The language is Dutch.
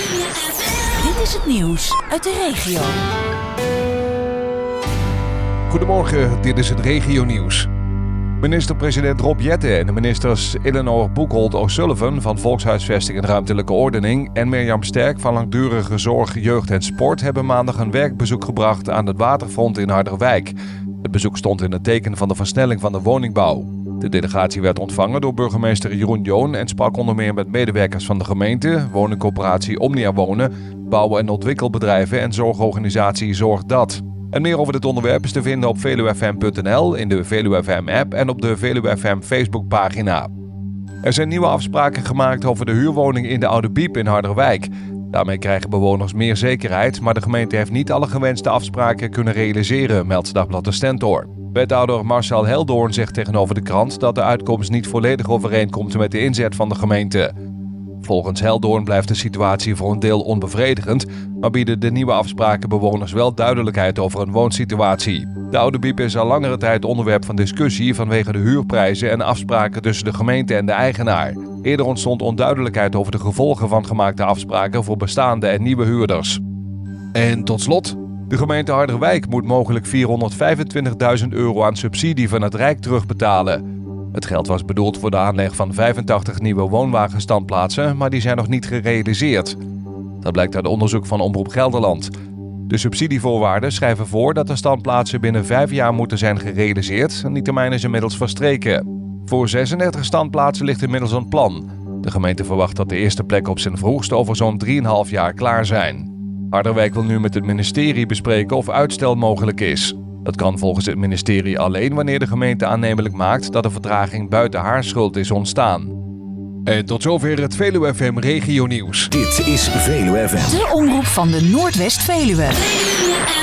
Dit is het nieuws uit de regio. Goedemorgen, dit is het regionieuws. Minister-president Rob Jetten en de ministers Eleanor Boekholt O'Sullivan van Volkshuisvesting en Ruimtelijke Ordening en Mirjam Sterk van Langdurige Zorg, Jeugd en Sport hebben maandag een werkbezoek gebracht aan het waterfront in Harderwijk. Het bezoek stond in het teken van de versnelling van de woningbouw. De delegatie werd ontvangen door burgemeester Jeroen Joon en sprak onder meer met medewerkers van de gemeente, woningcorporatie Omnia Wonen, bouw- en ontwikkelbedrijven en zorgorganisatie Zorg Dat. En meer over dit onderwerp is te vinden op veluwefm.nl, in de Veluwe FM-app en op de Veluwe FM Facebookpagina. Er zijn nieuwe afspraken gemaakt over de huurwoning in de Oude Biep in Harderwijk. Daarmee krijgen bewoners meer zekerheid, maar de gemeente heeft niet alle gewenste afspraken kunnen realiseren, meldt Dagblad de Stentor. Wethouder Marcel Heldoorn zegt tegenover de krant dat de uitkomst niet volledig overeenkomt met de inzet van de gemeente. Volgens Heldoorn blijft de situatie voor een deel onbevredigend, maar bieden de nieuwe afspraken bewoners wel duidelijkheid over een woonsituatie. De Oude Biep is al langere tijd onderwerp van discussie vanwege de huurprijzen en afspraken tussen de gemeente en de eigenaar. Eerder ontstond onduidelijkheid over de gevolgen van gemaakte afspraken voor bestaande en nieuwe huurders. En tot slot, de gemeente Harderwijk moet mogelijk €425.000 aan subsidie van het Rijk terugbetalen. Het geld was bedoeld voor de aanleg van 85 nieuwe woonwagenstandplaatsen, maar die zijn nog niet gerealiseerd. Dat blijkt uit onderzoek van Omroep Gelderland. De subsidievoorwaarden schrijven voor dat de standplaatsen binnen 5 jaar moeten zijn gerealiseerd en die termijn is inmiddels verstreken. Voor 36 standplaatsen ligt inmiddels een plan. De gemeente verwacht dat de eerste plekken op zijn vroegst over zo'n 3,5 jaar klaar zijn. Harderwijk wil nu met het ministerie bespreken of uitstel mogelijk is. Dat kan volgens het ministerie alleen wanneer de gemeente aannemelijk maakt dat de vertraging buiten haar schuld is ontstaan. En tot zover het Veluwe FM regionieuws. Dit is Veluwe FM. De omroep van de Noordwest-Veluwe.